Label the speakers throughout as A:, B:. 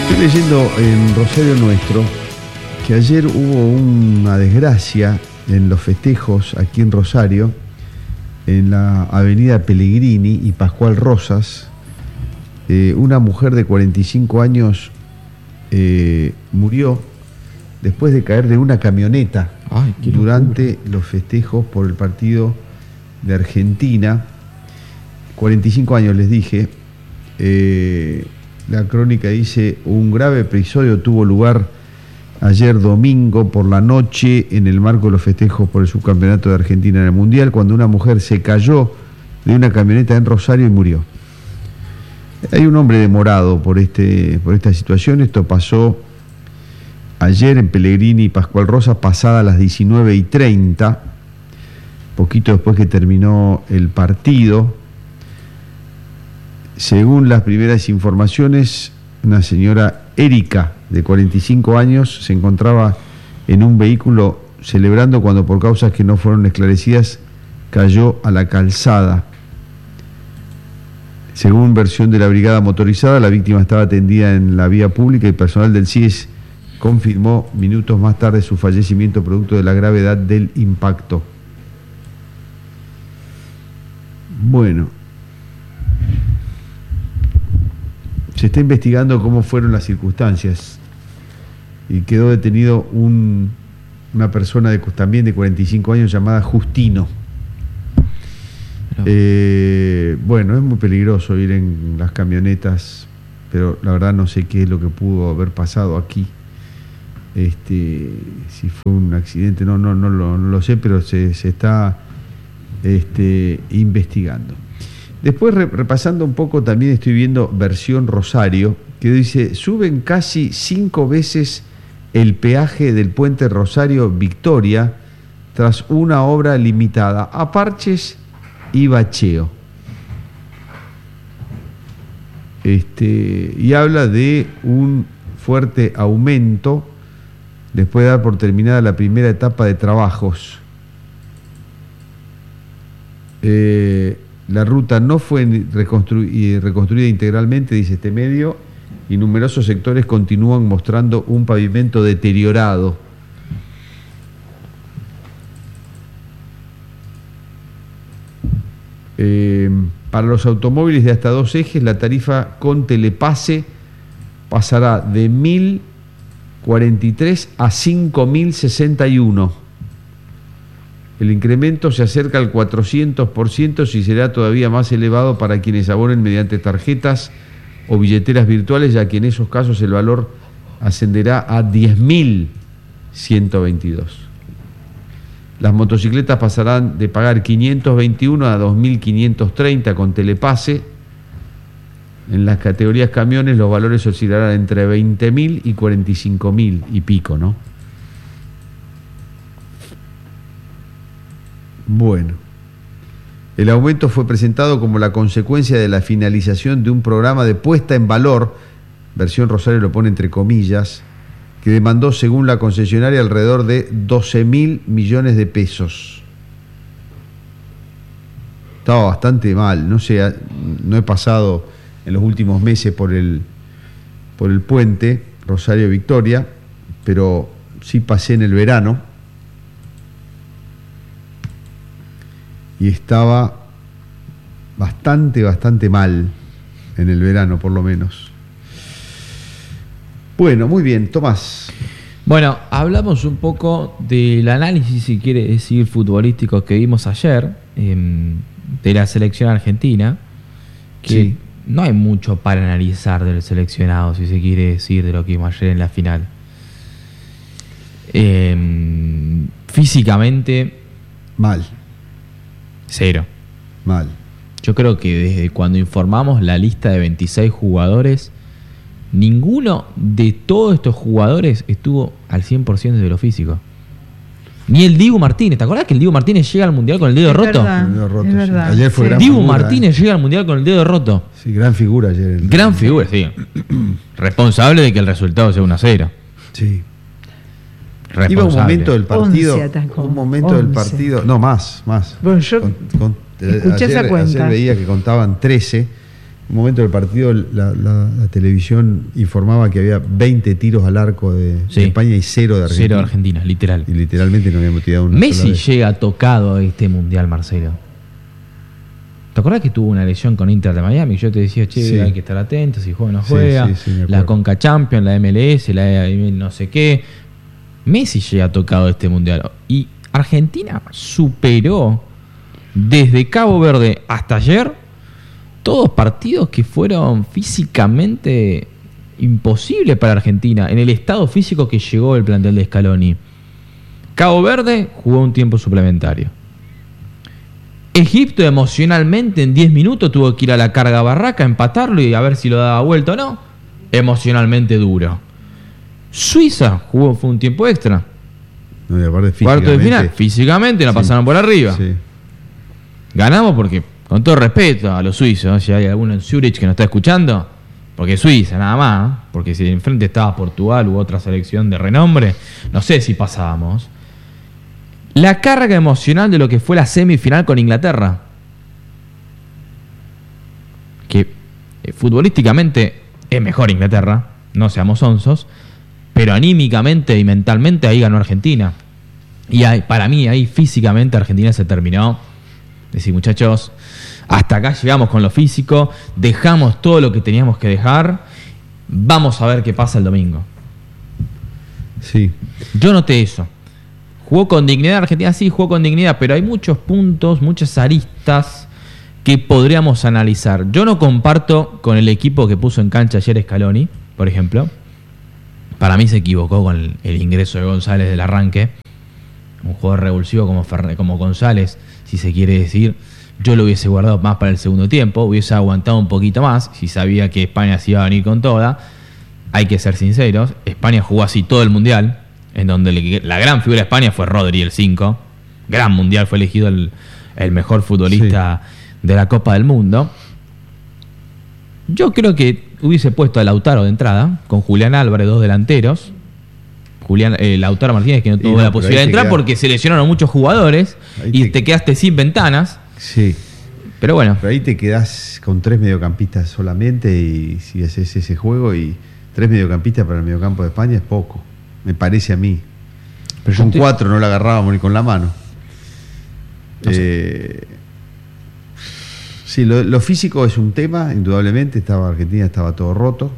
A: Estoy leyendo en Rosario Nuestro que ayer hubo una desgracia en los festejos aquí en Rosario, en la avenida Pellegrini y Pascual Rosas. Una mujer de 45 años murió después de caer de una camioneta durante los festejos por el partido de Argentina. 45 años, les dije. La crónica dice: un grave episodio tuvo lugar ayer domingo por la noche en el marco de los festejos por el subcampeonato de Argentina en el Mundial, cuando una mujer se cayó de una camioneta en Rosario y murió. Hay un hombre demorado por esta situación. Esto pasó ayer en Pellegrini y Pascual Rosas, pasada las 19:30, poquito después que terminó el partido. Según las primeras informaciones, una señora Erika, de 45 años, se encontraba en un vehículo celebrando cuando, por causas que no fueron esclarecidas, cayó a la calzada. Según versión de la brigada motorizada, la víctima estaba atendida en la vía pública y personal del CIES confirmó minutos más tarde su fallecimiento producto de la gravedad del impacto. Bueno, se está investigando cómo fueron las circunstancias y quedó detenido una persona también de 45 años llamada Justino. Bueno, es muy peligroso ir en las camionetas, pero la verdad no sé qué es lo que pudo haber pasado aquí. Si fue un accidente, no lo sé, pero se está investigando. Después, repasando un poco, también estoy viendo versión Rosario, que dice: suben casi 5 veces el peaje del puente Rosario Victoria tras una obra limitada a parches y bacheo. Y habla de un fuerte aumento después de dar por terminada la primera etapa de trabajos. La ruta no fue reconstruida integralmente, dice este medio, y numerosos sectores continúan mostrando un pavimento deteriorado. Para los automóviles de hasta 2 ejes, la tarifa con telepase pasará de 1.043 a 5.061. El incremento se acerca al 400% y será todavía más elevado para quienes abonen mediante tarjetas o billeteras virtuales, ya que en esos casos el valor ascenderá a 10.122. Las motocicletas pasarán de pagar 521 a 2.530 con telepase. En las categorías camiones los valores oscilarán entre 20.000 y 45.000 y pico, ¿no? Bueno, el aumento fue presentado como la consecuencia de la finalización de un programa de puesta en valor, versión Rosario lo pone entre comillas, que demandó, según la concesionaria, alrededor de 12.000 millones de pesos. Estaba bastante mal, no sé, no he pasado en los últimos meses por el puente Rosario Victoria, pero sí pasé en el verano y estaba bastante mal en el verano, por lo menos. Bueno, muy bien, Tomás.
B: Bueno, hablamos un poco del análisis, si quiere decir, futbolístico que vimos ayer, de la selección argentina, que sí, no hay mucho para analizar del seleccionado, si se quiere decir, de lo que vimos ayer en la final. Físicamente,
A: mal.
B: Cero.
A: Mal.
B: Yo creo que desde cuando informamos la lista de 26 jugadores, ninguno de todos estos jugadores estuvo al 100% de lo físico. Ni el Dibu Martínez. ¿Te acordás que el Dibu Martínez llega al Mundial con el dedo roto?
A: El dedo roto,
C: es verdad.
A: Sí. Ayer fue gran
B: Dibu
A: figura,
B: Martínez llega al Mundial con el dedo roto.
A: Sí, gran figura ayer.
B: Gran figura, sí. Responsable de que el resultado sea 1-0.
A: Sí.
B: Responsable.
A: Iba un momento del partido.
C: 11 atacó.
A: Un momento del
C: 11.
A: partido. No, más.
C: Bueno, yo escuché esa cuenta.
A: Ayer veía que contaban 13 un momento del partido la televisión informaba que había 20 tiros al arco de España y 0 de Argentina.
B: 0 de Argentina, literal.
A: Y literalmente no habíamos tirado una
B: Messi llega tocado a este mundial, Marcelo. ¿Te acordás que tuvo una lesión con Inter de Miami? Yo te decía, che, hay que estar atentos, si juega o no juega. La Conca Champions, la MLS, la no sé qué. Messi llega tocado a este mundial. Y Argentina superó desde Cabo Verde hasta ayer todos partidos que fueron físicamente imposibles para Argentina, en el estado físico que llegó el plantel de Scaloni. Cabo Verde jugó un tiempo suplementario. Egipto emocionalmente en 10 minutos tuvo que ir a la carga barraca, empatarlo y a ver si lo daba vuelta o no. Emocionalmente duro. Suiza fue un tiempo extra.
A: No, y aparte,
B: cuarto de final, físicamente nos pasaron por arriba. Sí. Ganamos porque, con todo respeto a los suizos, si hay alguno en Zurich que nos está escuchando, porque Suiza nada más, porque si enfrente estaba Portugal u otra selección de renombre, no sé si pasábamos. La carga emocional de lo que fue la semifinal con Inglaterra, que futbolísticamente es mejor Inglaterra, no seamos onzos, pero anímicamente y mentalmente ahí ganó Argentina. Y para mí ahí físicamente Argentina se terminó. Decir, muchachos, hasta acá llegamos con lo físico, dejamos todo lo que teníamos que dejar, vamos a ver qué pasa el domingo.
A: Sí.
B: Yo noté eso. Jugó con dignidad Argentina, sí, jugó con dignidad, pero hay muchos puntos, muchas aristas que podríamos analizar. Yo no comparto con el equipo que puso en cancha ayer Scaloni, por ejemplo. Para mí se equivocó con el ingreso de González del arranque. Un jugador revulsivo como González, si se quiere decir. Yo lo hubiese guardado más para el segundo tiempo, hubiese aguantado un poquito más, si sabía que España se iba a venir con toda. Hay que ser sinceros, España jugó así todo el Mundial, en donde la gran figura de España fue Rodri, el 5. Gran Mundial, fue elegido el mejor futbolista de la Copa del Mundo. Yo creo que hubiese puesto a Lautaro de entrada, con Julián Álvarez, 2 delanteros. Lautaro Martínez, que no tuvo la posibilidad de entrar porque se lesionaron muchos jugadores y te quedaste sin ventanas.
A: Sí.
B: Pero bueno.
A: Pero ahí te quedás con 3 mediocampistas solamente, y si haces ese juego, y 3 mediocampistas para el mediocampo de España es poco, me parece a mí. Pero con 4 no la agarrábamos ni con la mano. No sé. Sí, lo físico es un tema, indudablemente. Argentina estaba todo roto.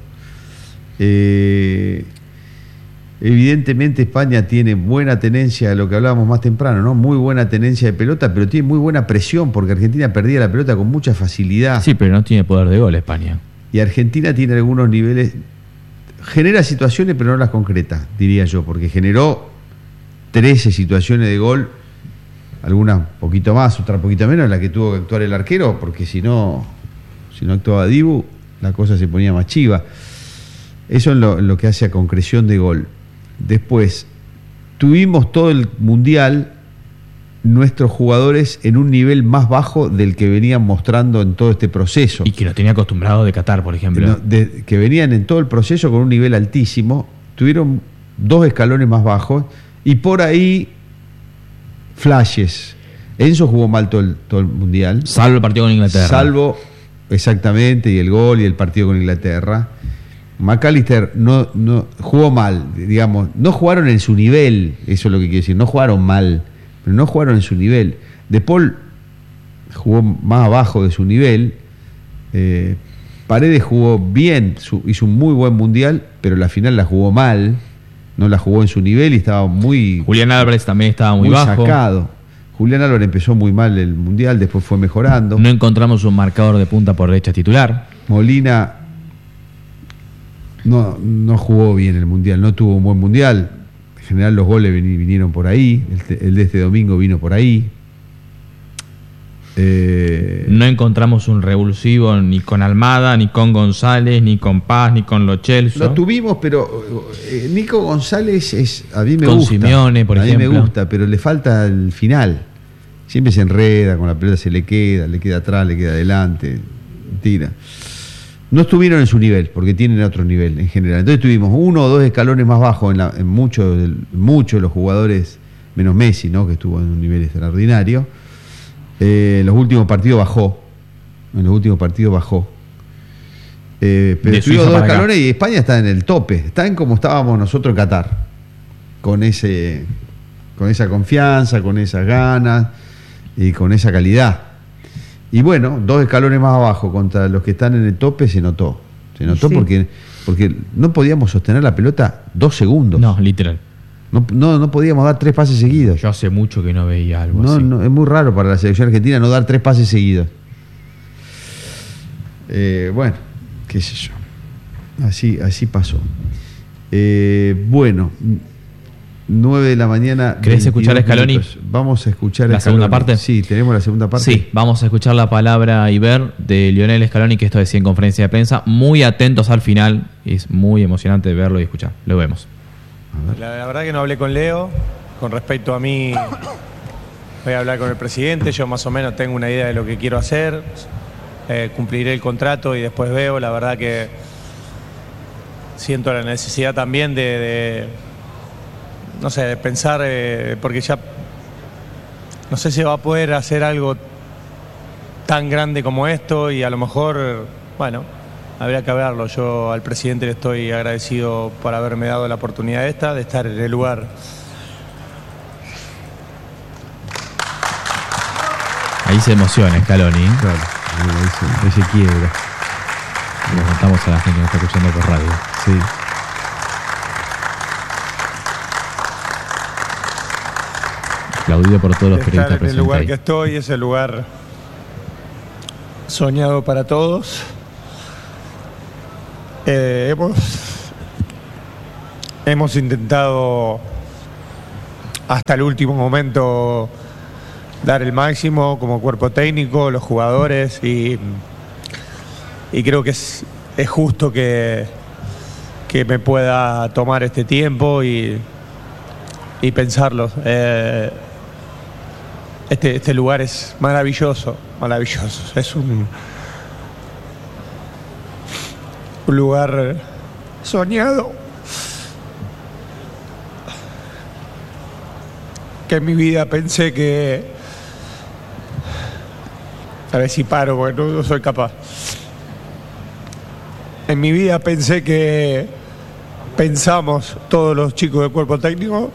A: Evidentemente España tiene buena tenencia, de lo que hablábamos más temprano, ¿no? Muy buena tenencia de pelota, pero tiene muy buena presión, porque Argentina perdía la pelota con mucha facilidad.
B: Sí, pero no tiene poder de gol España.
A: Y Argentina tiene algunos niveles, genera situaciones pero no las concreta, diría yo, porque generó 13 situaciones de gol, algunas poquito más, otra poquito menos, la que tuvo que actuar el arquero, porque si no actuaba Dibu, la cosa se ponía más chiva. Eso es lo que hace a concreción de gol. Después, tuvimos todo el Mundial nuestros jugadores en un nivel más bajo del que venían mostrando en todo este proceso.
B: Y que lo tenía acostumbrado de Qatar, por ejemplo.
A: Que venían en todo el proceso con un nivel altísimo, tuvieron 2 escalones más bajos, y por ahí flashes. Enzo jugó mal todo el Mundial.
B: Salvo el partido con Inglaterra.
A: Exactamente, y el gol y el partido con Inglaterra. McAllister no jugó mal, digamos, no jugaron en su nivel, eso es lo que quiero decir, no jugaron mal, pero no jugaron en su nivel. De Paul jugó más abajo de su nivel. Paredes jugó bien, hizo un muy buen Mundial, pero la final la jugó mal, no la jugó en su nivel y estaba muy...
B: Julián Álvarez también estaba muy bajo.
A: Sacado. Julián Álvarez empezó muy mal el Mundial, después fue mejorando.
B: No encontramos un marcador de punta por derecha titular.
A: Molina no jugó bien el Mundial, no tuvo un buen Mundial. En general los goles vinieron por ahí, el de este domingo vino por ahí.
B: No encontramos un revulsivo ni con Almada, ni con González, ni con Paz, ni con Lo Celso.
A: Lo tuvimos, pero Nico González a mí me
B: con
A: gusta.
B: Simeone, por ejemplo.
A: A mí me gusta, pero le falta el final. Siempre se enreda, con la pelota se le queda atrás, le queda adelante, tira. No estuvieron en su nivel, porque tienen otro nivel en general. Entonces tuvimos 1 o 2 escalones más bajos en muchos de los jugadores, menos Messi, ¿no? Que estuvo en un nivel extraordinario. En los últimos partidos bajó. Pero subió 2 escalones y España está en el tope. Está en como estábamos nosotros en Qatar. Con esa confianza, con esas ganas y con esa calidad. Y bueno, 2 escalones más abajo contra los que están en el tope se notó. Se notó porque no podíamos sostener la pelota 2 segundos.
B: No, literal.
A: No podíamos dar 3 pases seguidos.
B: Yo hace mucho que no veía algo así.
A: No, es muy raro para la selección argentina no dar 3 pases seguidos. Bueno, qué sé yo. Así pasó. Bueno, 9 de la mañana.
B: ¿Querés escuchar a Scaloni?
A: Minutos. Vamos a escuchar
B: la segunda parte.
A: Sí, tenemos la segunda parte.
B: Sí, vamos a escuchar la palabra y ver de Lionel Scaloni, que esto decía en conferencia de prensa. Muy atentos al final. Es muy emocionante verlo y escuchar. Lo vemos.
C: La verdad que no hablé con Leo. Con respecto a mí, voy a hablar con el presidente. Yo más o menos tengo una idea de lo que quiero hacer. Cumpliré el contrato y después veo. La verdad que siento la necesidad también de pensar, porque ya no sé si va a poder hacer algo tan grande como esto y a lo mejor, bueno, habría que verlo. Yo al presidente le estoy agradecido por haberme dado la oportunidad de estar en el lugar.
B: Ahí se emociona Scaloni.
A: Claro, ahí se quiebra.
B: Lo contamos a la gente que está escuchando por radio.
A: Sí.
B: Aplaudido por todos los periodistas
C: presentes. El lugar
B: ahí.
C: que estoy es el lugar soñado para todos. Hemos intentado hasta el último momento dar el máximo como cuerpo técnico, los jugadores, y creo que es justo que me pueda tomar este tiempo y pensarlo. Este lugar es maravilloso. Es un lugar soñado que en mi vida pensé que... A ver si paro, porque no soy capaz. En mi vida pensamos todos los chicos del cuerpo técnico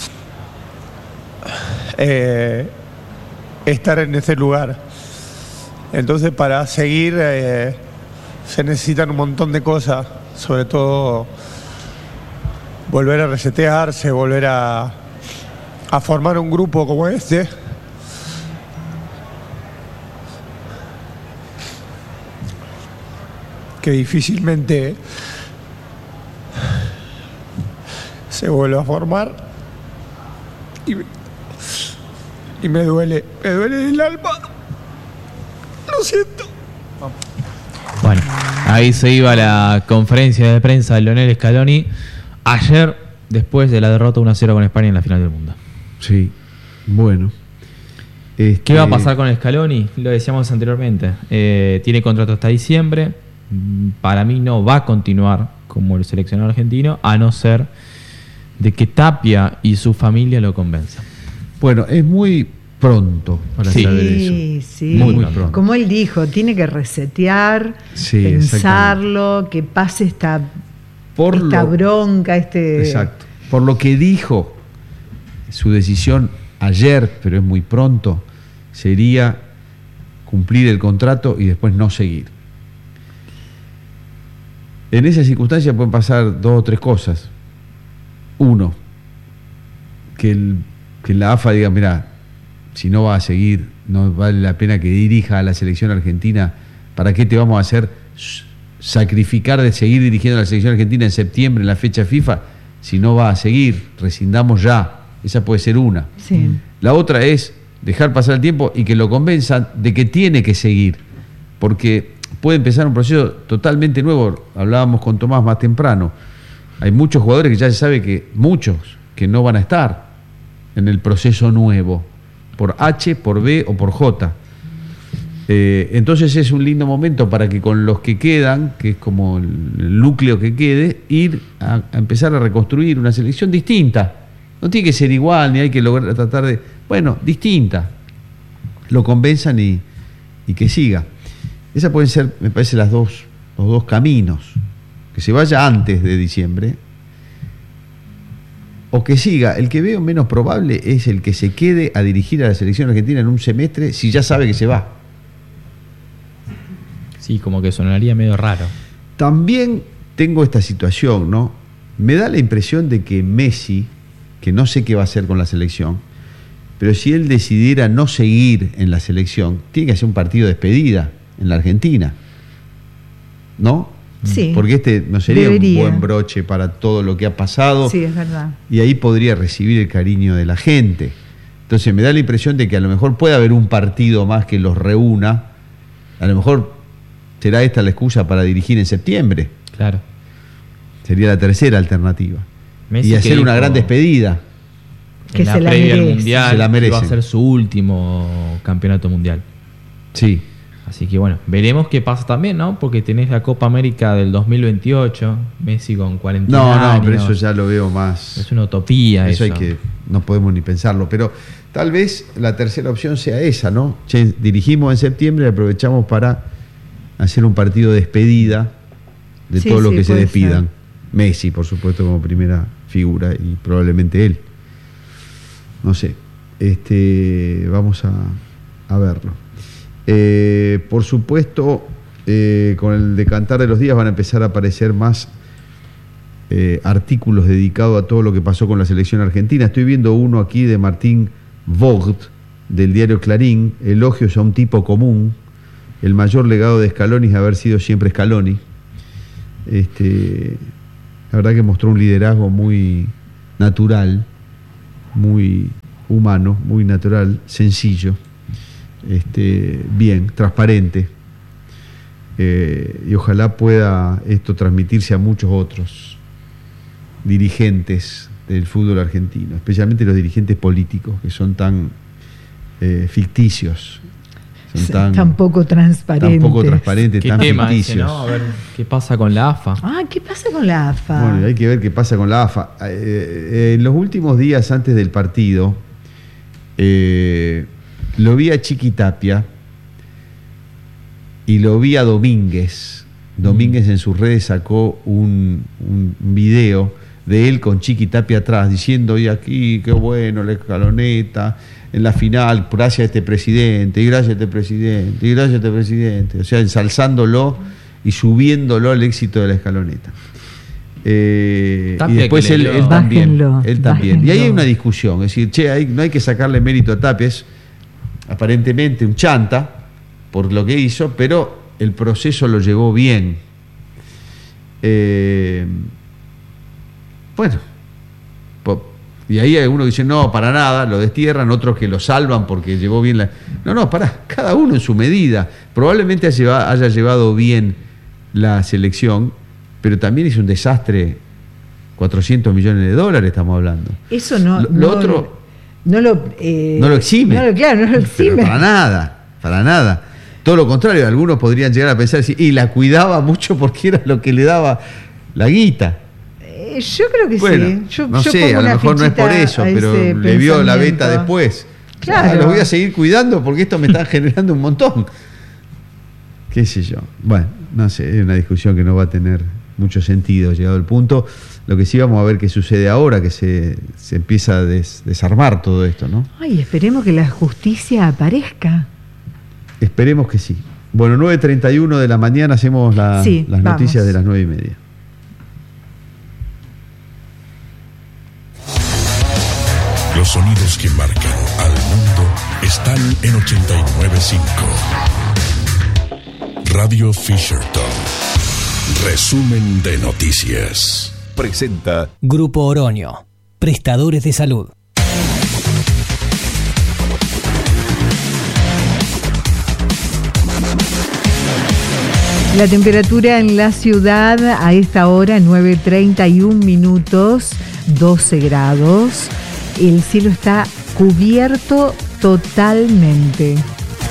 C: estar en ese lugar. Entonces, para seguir se necesitan un montón de cosas, sobre todo volver a resetearse, volver a formar un grupo como este. Que difícilmente se vuelve a formar y me duele el alma. Lo siento.
B: Bueno, ahí se iba la conferencia de prensa de Lionel Scaloni ayer, después de la derrota 1-0 con España en la final del mundo.
A: Sí, bueno.
B: ¿Qué va a pasar con Scaloni? Lo decíamos anteriormente. Tiene contrato hasta diciembre. Para mí no va a continuar como el seleccionado argentino, a no ser de que Tapia y su familia lo convenzan.
A: Bueno, es muy pronto para saber eso.
D: Sí,
A: muy pronto.
D: Como él dijo, tiene que resetear, pensarlo, que pase esta bronca,
A: Exacto. Por lo que dijo, su decisión ayer, pero es muy pronto, sería cumplir el contrato y después no seguir. En esa circunstancia pueden pasar 2 o 3 cosas. Uno, que la AFA diga, mirá, si no va a seguir, no vale la pena que dirija a la selección argentina. ¿Para qué te vamos a hacer sacrificar de seguir dirigiendo a la selección argentina en septiembre, en la fecha FIFA, si no va a seguir? Rescindamos ya. Esa puede ser una.
D: Sí.
A: La otra es dejar pasar el tiempo y que lo convenzan de que tiene que seguir, porque puede empezar un proceso totalmente nuevo. Hablábamos con Tomás más temprano. Hay muchos jugadores que ya se sabe que no van a estar en el proceso nuevo, por H, por B o por J. Entonces es un lindo momento para que con los que quedan, que es como el núcleo que quede, ir a empezar a reconstruir una selección distinta. No tiene que ser igual, ni hay que lograr tratar de... Bueno, distinta. Lo convenzan y que siga. Esas pueden ser, me parece, las dos los dos caminos, que se vaya antes de diciembre o que siga. El que veo menos probable es el que se quede a dirigir a la selección argentina en un semestre si ya sabe que se va.
B: Sí, como que sonaría medio raro.
A: También tengo esta situación, ¿no? Me da la impresión de que Messi, que no sé qué va a hacer con la selección, pero si él decidiera no seguir en la selección, tiene que hacer un partido de despedida en la Argentina, ¿no?
D: Sí.
A: Porque no sería un buen broche para todo lo que ha pasado.
D: Sí, es verdad.
A: Y ahí podría recibir el cariño de la gente. Entonces me da la impresión de que a lo mejor puede haber un partido más que los reúna. A lo mejor será esta la excusa para dirigir en septiembre.
B: Claro.
A: Sería la tercera alternativa.
B: Messi,
A: y hacer una gran despedida.
B: Que en la previa al mundial,
A: se la merece.
B: Va a ser su último campeonato mundial.
A: Sí.
B: Así que bueno, veremos qué pasa también, ¿no? Porque tenés la Copa América del 2028, Messi con 40 años.
A: No, pero eso ya lo veo más.
B: Es una utopía eso.
A: No podemos ni pensarlo, pero tal vez la tercera opción sea esa, ¿no? Che, dirigimos en septiembre y aprovechamos para hacer un partido de despedida de todo lo que se despidan. Ser. Messi, por supuesto, como primera figura y probablemente él. No sé. Vamos a verlo. Por supuesto, con el decantar de los días van a empezar a aparecer más artículos dedicados a todo lo que pasó con la selección argentina. Estoy viendo uno aquí de Martín Vogt, del diario Clarín, elogios a un tipo común. El mayor legado de Scaloni es haber sido siempre Scaloni. La verdad que mostró un liderazgo muy natural, muy humano, muy natural, sencillo. Bien, transparente, y ojalá pueda esto transmitirse a muchos otros dirigentes del fútbol argentino, especialmente los dirigentes políticos que son tan ficticios, son
D: tan poco transparentes,
A: tan ficticios.
B: ¿No? A ver qué pasa con la AFA.
D: ¿Qué pasa con la AFA?
A: Bueno, hay que ver qué pasa con la AFA. En los últimos días antes del partido, lo vi a Chiqui Tapia y lo vi a Domínguez. Domínguez en sus redes sacó un video de él con Chiqui Tapia atrás, diciendo, y aquí, qué bueno, la escaloneta, en la final, gracias a este presidente, y gracias a este presidente, y gracias a este presidente. O sea, ensalzándolo y subiéndolo al éxito de la escaloneta. Y después él también. Y ahí hay una discusión, es decir, no hay que sacarle mérito a Tapia, es aparentemente un chanta por lo que hizo, pero el proceso lo llevó bien. Y ahí hay algunos que dicen, no, para nada, lo destierran, otros que lo salvan porque llevó bien la... No, cada uno en su medida. Probablemente haya llevado bien la selección, pero también hizo un desastre, $400 millones estamos hablando.
D: Eso no...
A: Lo otro... No lo exime.
D: No lo exime.
A: Pero para nada. Todo lo contrario, algunos podrían llegar a pensar, y la cuidaba mucho porque era lo que le daba la guita.
D: Yo creo que sí. Yo
A: sé, a lo mejor no es por eso, pero le vio la beta después.
D: Claro.
A: Los voy a seguir cuidando porque esto me está generando un montón. Qué sé yo. Bueno, no sé, es una discusión que no va a tener mucho sentido llegado el punto. Lo que sí vamos a ver qué sucede ahora, que se empieza a desarmar todo esto, ¿no?
D: Esperemos que la justicia aparezca.
A: Esperemos que sí. Bueno, 9:31 de la mañana hacemos las noticias de las 9:30.
E: Los sonidos que marcan al mundo están en 89.5. Radio Fisherton. Resumen de noticias. Presenta
F: Grupo Oroño, prestadores de salud.
D: La temperatura en la ciudad a esta hora, 9:31, 12 grados. El cielo está cubierto totalmente.